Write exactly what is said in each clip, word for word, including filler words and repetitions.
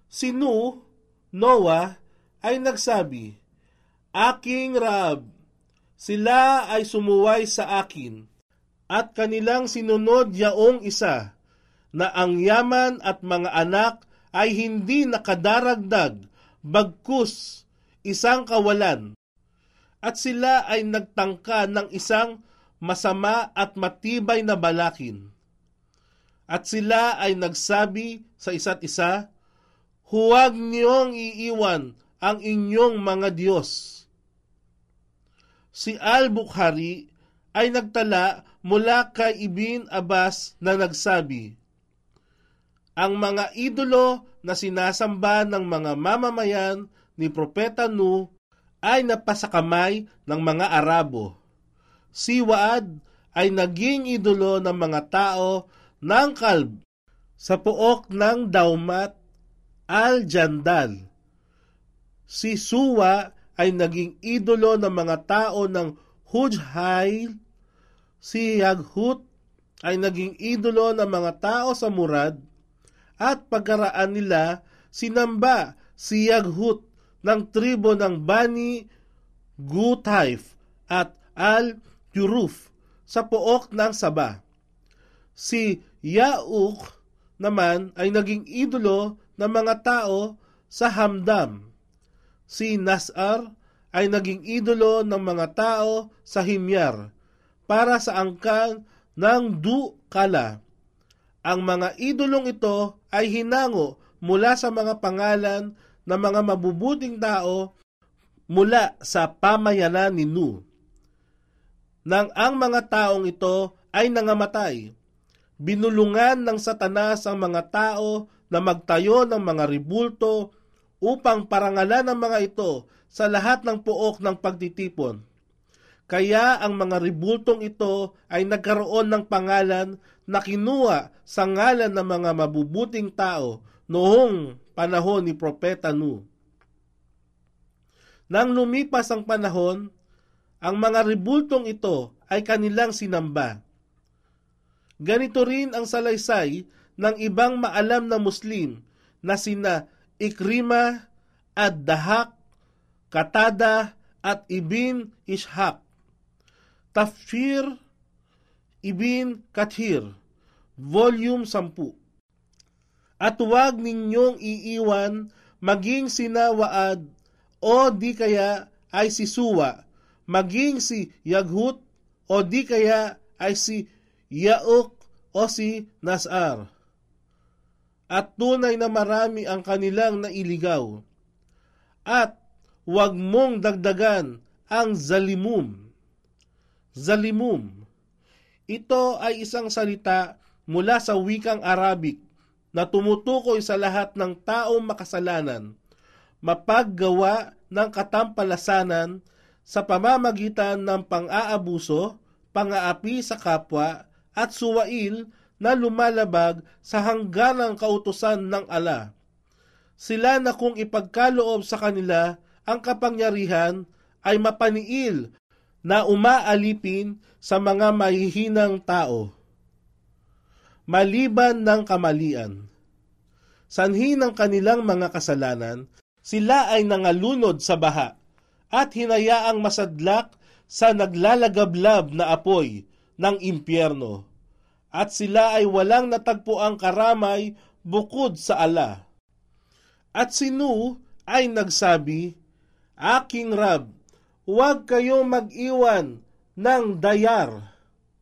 Si Nu, Noah, ay nagsabi, Aking Rab, sila ay sumuway sa akin, at kanilang sinunod yaong isa, na ang yaman at mga anak ay hindi nakadaragdag, bagkus isang kawalan. At sila ay nagtangka ng isang masama at matibay na balakin. At sila ay nagsabi sa isa't isa, Huwag niyong iiwan ang inyong mga Diyos. Si Al-Bukhari ay nagtala mula kay Ibn Abbas na nagsabi, Ang mga idolo na sinasamba ng mga mamamayan ni Propeta Nu ay napasakamay ng mga Arabo. Si Waad ay naging idolo ng mga tao ng Kalb sa pook ng Daumat Al-Jandal. Si Suwa ay naging idolo ng mga tao ng Hujhail. Si Yaghut ay naging idolo ng mga tao sa Murad. At pagkaraan nila, sinamba si Yaghut ng tribo ng Bani Gutaif at Al-Yuruf sa pook ng Saba. Si Yauk naman ay naging idolo ng mga tao sa Hamdam. Si Nasar ay naging idolo ng mga tao sa Himyar para sa angkan ng Du-Kala. Ang mga idolong ito ay hinango mula sa mga pangalan ng mga mabubuting tao mula sa pamayanan ni Nu. Nang ang mga taong ito ay nangamatay, binulungan ng Satanas ang mga tao na magtayo ng mga ribulto upang parangalan ang mga ito sa lahat ng pook ng pagtitipon. Kaya ang mga ribultong ito ay nagkaroon ng pangalan na kinuha sa ngalan ng mga mabubuting tao noong panahon ni Propeta Nu. Nang lumipas ang panahon, ang mga ribultong ito ay kanilang sinamba. Ganito rin ang salaysay ng ibang maalam na Muslim na sina Ikrimah, Ad-Dahak, Katada at Ibn Ishaq. Tafsir Ibn Kathir, Volume ten. At huwag ninyong iiwan maging sina Waad o di kaya ay si Suwa, maging si Yaghut o di kaya ay si Yauk o si Nasar. At tunay na marami ang kanilang nailigaw. At huwag mong dagdagan ang zalimum. Zalimum. Ito ay isang salita mula sa wikang Arabic na tumutukoy sa lahat ng taong makasalanan, mapaggawa ng katampalasanan sa pamamagitan ng pang-aabuso, pang-aapi sa kapwa, at suwail na lumalabag sa hangganang kautusan ng Allah. Sila na kung ipagkaloob sa kanila ang kapangyarihan ay mapaniil na umaalipin sa mga mahihinang tao. Maliban ng kamalian. Sanhi ng kanilang mga kasalanan, sila ay nangalunod sa baha at hinayaang masadlak sa naglalagablab na apoy ng impyerno. At sila ay walang natagpuang karamay bukod sa Allah. At si Nu ay nagsabi, Aking Rab, huwag kayong mag-iwan ng dayar.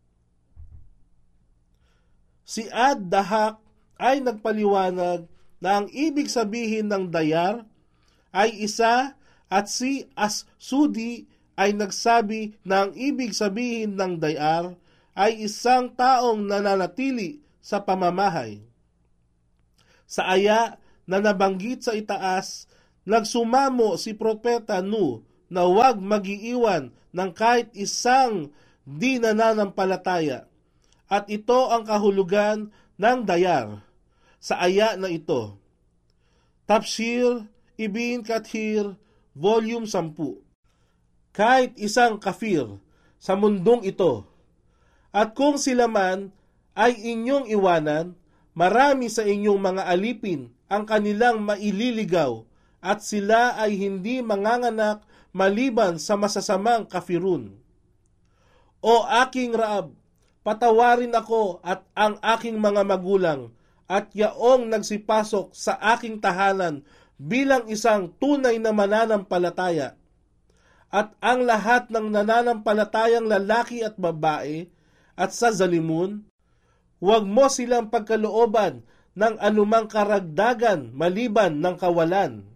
Si Ad-Dahak ay nagpaliwanag na ang ibig sabihin ng dayar ay isa at si As-Sudi ay nagsabi na ang ibig sabihin ng dayar ay isang taong nananatili sa pamamahay. Sa aya na nabanggit sa itaas, nagsumamo si Propeta Nu na huwag mag-iiwan ng kahit isang di nananampalataya. At ito ang kahulugan ng dayar sa aya na ito. Tafsir Ibn Kathir, Volume ten. Kahit isang kafir sa mundong ito, at kung sila man ay inyong iwanan, marami sa inyong mga alipin ang kanilang maililigaw at sila ay hindi manganganak maliban sa masasamang kafirun. O aking Raab, patawarin ako at ang aking mga magulang at yaong nagsipasok sa aking tahanan bilang isang tunay na mananampalataya. At ang lahat ng nananampalatayang lalaki at babae at sa Zalimun, huwag mo silang pagkalooban ng anumang karagdagan maliban ng kawalan.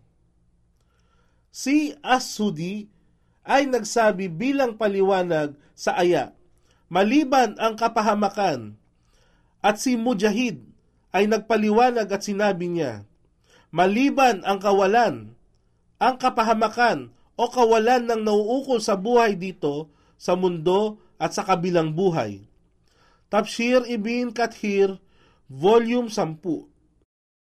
Si As-Sudi ay nagsabi bilang paliwanag sa aya, maliban ang kapahamakan, at si Mujahid ay nagpaliwanag at sinabi niya, maliban ang kawalan, ang kapahamakan o kawalan ng nauukol sa buhay dito, sa mundo at sa kabilang buhay. Tafsir Ibn Kathir, Volume ten.